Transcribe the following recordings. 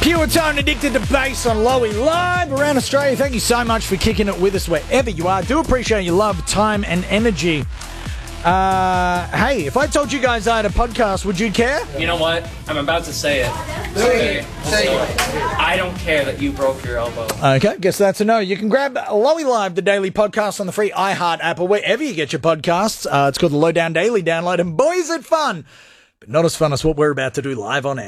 Pure Tone, Addicted to Bass on Lowy Live around Australia. Thank you so much for kicking it with us wherever you are. Do appreciate your love, time and energy. Hey, if I told you guys I had a podcast, would you care? You know what? I'm about to say it. Say it. I don't care that you broke your elbow. Okay, guess that's a no. You can grab Lowy Live, the daily podcast on the free iHeart app or wherever you get your podcasts. It's called the Lowdown Daily Download, and boy, is it fun. But not as fun as what we're about to do live on air.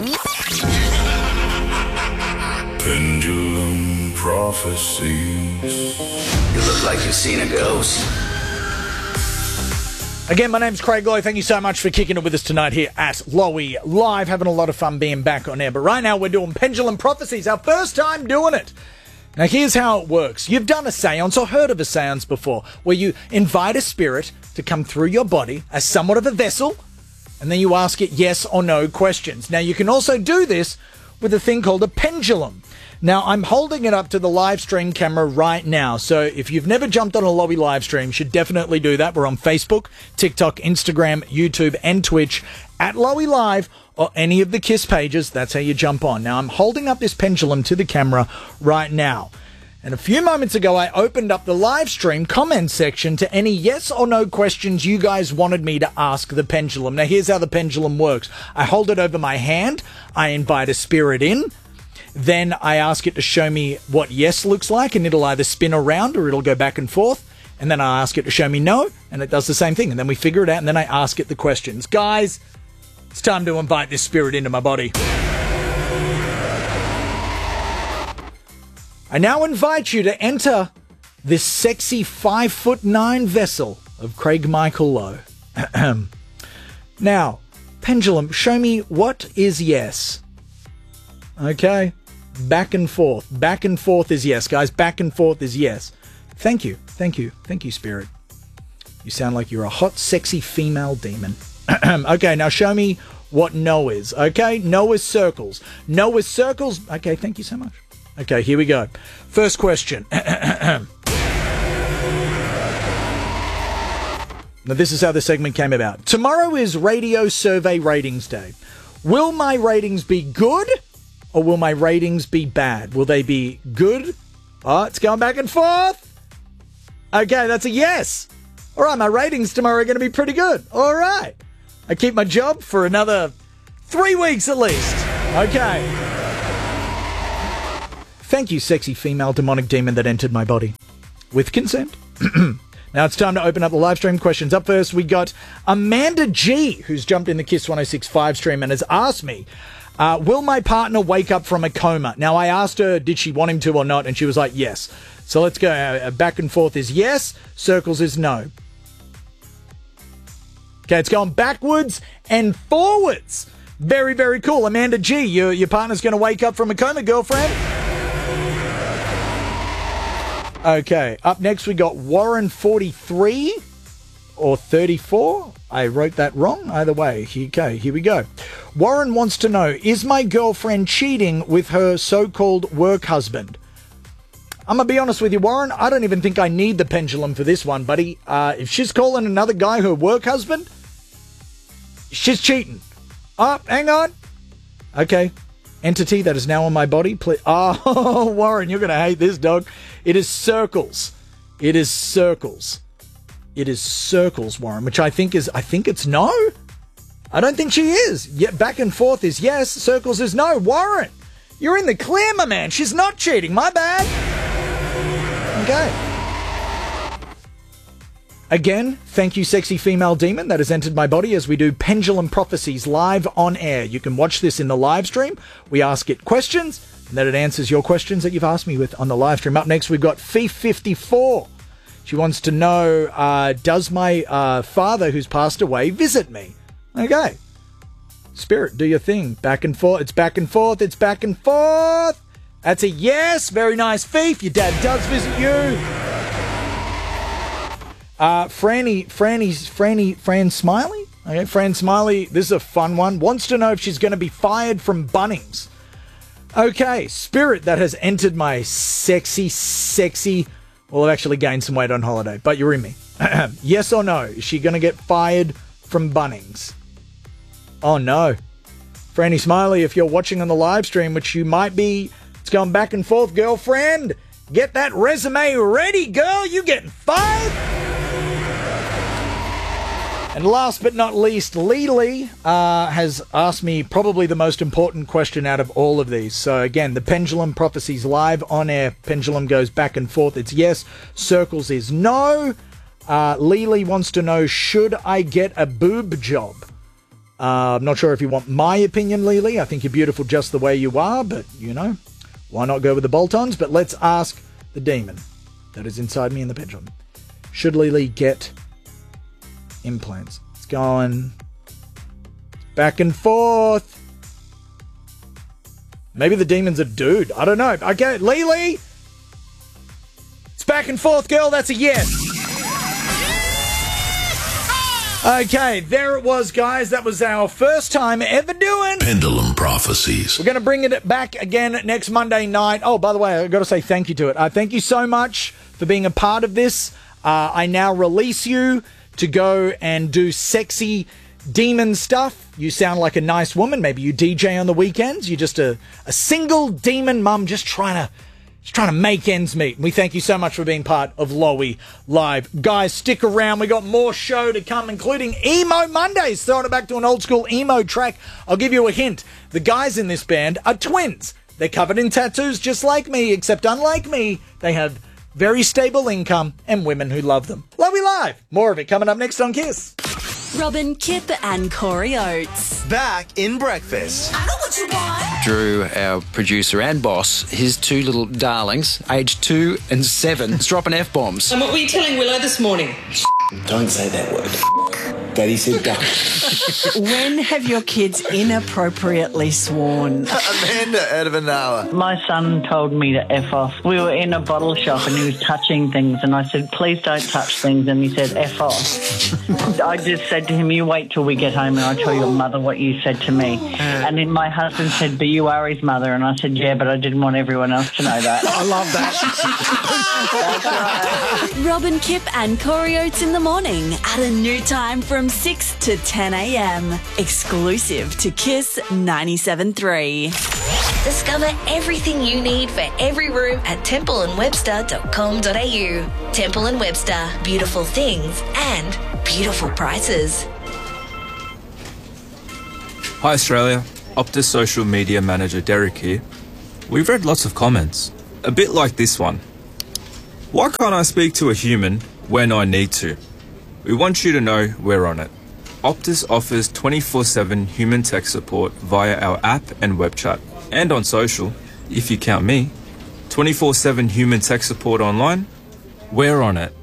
Pendulum prophecies. You look like you've seen a ghost. Again, my name's Craig Lowe. Thank you so much for kicking it with us tonight here at Lowy Live. Having a lot of fun being back on air. But right now we're doing Pendulum Prophecies. Our first time doing it. Now here's how it works. You've done a seance or heard of a seance before, where you invite a spirit to come through your body as somewhat of a vessel, and then you ask it yes or no questions. Now you can also do this with a thing called a pendulum. Now, I'm holding it up to the live stream camera right now, so if you've never jumped on a Lowy live stream, you should definitely do that. We're on Facebook, TikTok, Instagram, YouTube, and Twitch at Lowy Live, or any of the KISS pages. That's how you jump on. Now, I'm holding up this pendulum to the camera right now, and a few moments ago, I opened up the live stream comment section to any yes or no questions you guys wanted me to ask the pendulum. Now, here's how the pendulum works. I hold it over my hand, I invite a spirit in, then I ask it to show me what yes looks like, and it'll either spin around or it'll go back and forth. And then I ask it to show me no, and it does the same thing. And then we figure it out, and then I ask it the questions. Guys, it's time to invite this spirit into my body. I now invite you to enter this sexy 5'9" vessel of Craig Michael Lowe. Now, pendulum, show me what is yes. Okay. Back and forth. Back and forth is yes, guys. Back and forth is yes. Thank you. Thank you. Thank you, Spirit. You sound like you're a hot, sexy female demon. Okay, now show me what no is. Okay, no is circles. No is circles. Okay, thank you so much. Okay, here we go. First question. Now, this is how the segment came about. Tomorrow is Radio Survey Ratings Day. Will my ratings be good? Or will my ratings be bad? Will they be good? Oh, it's going back and forth. Okay, that's a yes. All right, my ratings tomorrow are going to be pretty good. All right. I keep my job for another 3 weeks at least. Okay. Thank you, sexy female demonic demon that entered my body. With consent. Now it's time to open up the live stream questions. Up first, we got Amanda G, who's jumped in the KISS 106.5 stream and has asked me, will my partner wake up from a coma? Now, I asked her, did she want him to or not? And she was like, yes. So let's go. Back and forth is yes. Circles is no. Okay, it's going backwards and forwards. Very, very cool. Amanda G, your partner's going to wake up from a coma, girlfriend? Okay, up next we got Warren 43 or 34. I wrote that wrong. Either way. Okay, here we go. Warren wants to know, is my girlfriend cheating with her so-called work husband? I'm going to be honest with you, Warren. I don't even think I need the pendulum for this one, buddy. If she's calling another guy her work husband, she's cheating. Oh, hang on. Okay. Entity that is now on my body. Please. Oh, Warren, you're going to hate this, dog. It is circles. It is circles. It is circles, Warren, which I think it's no. I don't think she is. Yeah, back and forth is yes. Circles is no. Warren, you're in the clear, my man. She's not cheating. My bad. Okay. Again, thank you, sexy female demon that has entered my body as we do Pendulum Prophecies live on air. You can watch this in the live stream. We ask it questions, and then it answers your questions that you've asked me with on the live stream. Up next, we've got Fee54. She wants to know, does my father, who's passed away, visit me? Okay. Spirit, do your thing. Back and forth. It's back and forth. It's back and forth. That's a yes. Very nice, Fief. Your dad does visit you. Fran Smiley? Okay, Fran Smiley, this is a fun one. Wants to know if she's going to be fired from Bunnings. Okay, Spirit that has entered my sexy... Well, I've actually gained some weight on holiday, but you're in me. Yes or no? Is she going to get fired from Bunnings? Oh, no. Franny Smiley, if you're watching on the live stream, which you might be, it's going back and forth, girlfriend. Get that resume ready, girl. You getting 5. And last but not least, Lily has asked me probably the most important question out of all of these. So again, the Pendulum Prophecies live on air. Pendulum goes back and forth. It's yes. Circles is no. Lily wants to know, should I get a boob job? I'm not sure if you want my opinion, Lily. I think you're beautiful just the way you are, but, you know, why not go with the bolt-ons? But let's ask the demon that is inside me in the pendulum. Should Lily get implants? It's going back and forth. Maybe the demon's a dude. I don't know. Okay, Lily. It's back and forth, girl. That's a yes. Okay, there it was, guys. That was our first time ever doing Pendulum Prophecies. We're going to bring it back again next Monday night. Oh, by the way, I've got to say thank you to it. Thank you so much for being a part of this. I now release you to go and do sexy demon stuff. You sound like a nice woman. Maybe you DJ on the weekends. You're just a single demon mum just trying to make ends meet. We thank you so much for being part of Lowy Live. Guys, stick around. We got more show to come, including Emo Mondays. Throwing it back to an old school emo track. I'll give you a hint. The guys in this band are twins. They're covered in tattoos just like me, except unlike me, they have very stable income and women who love them. Lowy Live. More of it coming up next on Kiss. Robin, Kip and Corey Oates. Back in breakfast. I know what you want. Drew, our producer and boss, his two little darlings, aged 2 and 7, is dropping F-bombs. And what were you telling Willow this morning? Don't say that word. Daddy said duck. When have your kids inappropriately sworn? Amanda out of an hour. My son told me to F off. We were in a bottle shop and he was touching things and I said, please don't touch things, and he said, F off. I just said to him, you wait till we get home and I'll tell your mother what you said to me. And then my husband said, but you are his mother. And I said, yeah, but I didn't want everyone else to know that. I love that. That's right. Robin, Kip and Corey Oates in the morning at a new time from 6 to 10 a.m. Exclusive to Kiss 97.3. Discover everything you need for every room at templeandwebster.com.au. Temple & Webster. Beautiful things and beautiful prices. Hi Australia, Optus social media manager Derek here. We've read lots of comments, a bit like this one. Why can't I speak to a human when I need to? We want you to know we're on it. Optus offers 24/7 human tech support via our app and web chat. And on social, if you count me, 24/7 human tech support online, we're on it.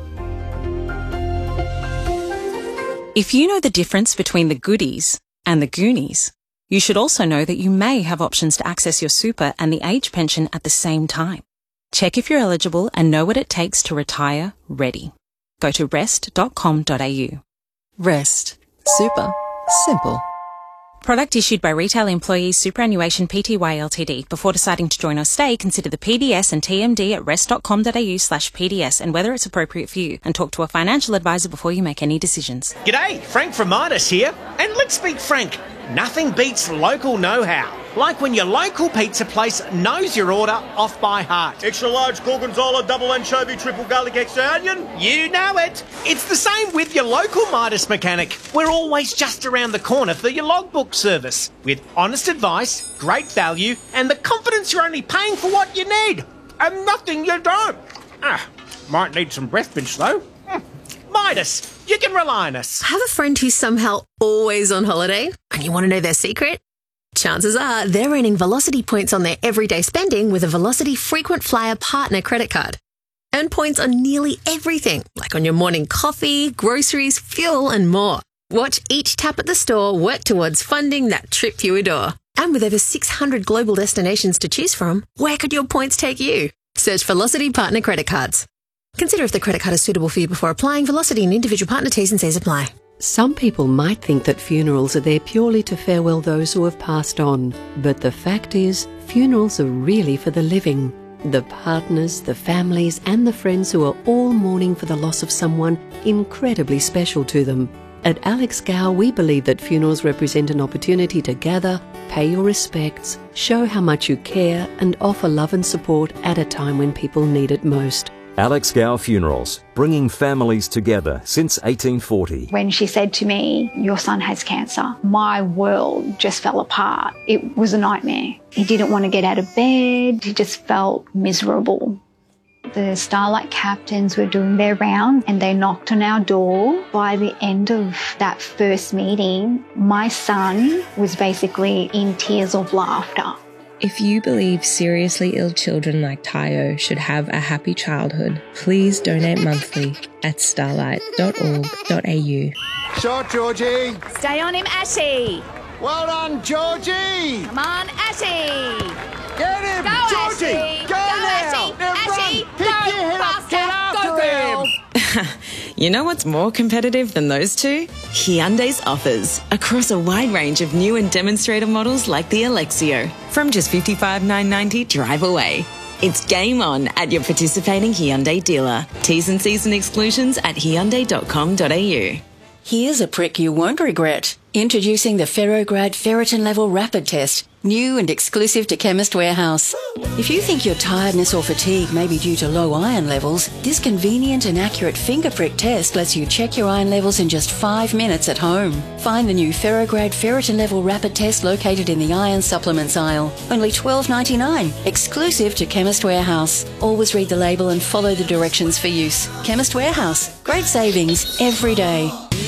If you know the difference between the goodies and the Goonies, you should also know that you may have options to access your super and the age pension at the same time. Check if you're eligible and know what it takes to retire ready. Go to rest.com.au. Rest. Super. Simple. Product issued by Retail Employees Superannuation Pty Ltd. Before deciding to join or stay, consider the PDS and TMD at rest.com.au/PDS and whether it's appropriate for you, and talk to a financial advisor before you make any decisions. G'day, Frank from Midas here. And let's speak frank, nothing beats local know-how. Like when your local pizza place knows your order off by heart. Extra large gorgonzola, double anchovy, triple garlic, extra onion. You know it. It's the same with your local Midas mechanic. We're always just around the corner for your logbook service. With honest advice, great value, and the confidence you're only paying for what you need. And nothing you don't. Might need some breath mints though. Midas, you can rely on us. Have a friend who's somehow always on holiday and you want to know their secret? Chances are they're earning Velocity points on their everyday spending with a Velocity Frequent Flyer Partner credit card. Earn points on nearly everything, like on your morning coffee, groceries, fuel and more. Watch each tap at the store work towards funding that trip you adore. And with over 600 global destinations to choose from, where could your points take you? Search Velocity Partner credit cards. Consider if the credit card is suitable for you before applying. Velocity and individual partner T's and C's apply. Some people might think that funerals are there purely to farewell those who have passed on. But the fact is, funerals are really for the living. The partners, the families and the friends who are all mourning for the loss of someone incredibly special to them. At Alex Gow, we believe that funerals represent an opportunity to gather, pay your respects, show how much you care, and offer love and support at a time when people need it most. Alex Gow Funerals, bringing families together since 1840. When she said to me, "Your son has cancer," my world just fell apart. It was a nightmare. He didn't want to get out of bed. He just felt miserable. The Starlight captains were doing their round and they knocked on our door. By the end of that first meeting, my son was basically in tears of laughter. If you believe seriously ill children like Tayo should have a happy childhood, please donate monthly at starlight.org.au. Shot, Georgie. Stay on him, Ashy. Well done, Georgie. Come on, Ashy. Get him, Go, Georgie. Ashy. Go now. Ashy. Ashy. Pick your head up. Get after him. You know what's more competitive than those two? Hyundai's offers across a wide range of new and demonstrator models like the Alexio. From just $55,990 drive away. It's game on at your participating Hyundai dealer. T's and C's and exclusions at hyundai.com.au. Here's a prick you won't regret. Introducing the Ferrograd Ferritin Level Rapid Test, new and exclusive to Chemist Warehouse. If you think your tiredness or fatigue may be due to low iron levels, this convenient and accurate finger prick test lets you check your iron levels in just 5 minutes at home. Find the new Ferrograd Ferritin Level Rapid Test located in the iron supplements aisle. Only $12.99, exclusive to Chemist Warehouse. Always read the label and follow the directions for use. Chemist Warehouse, great savings every day.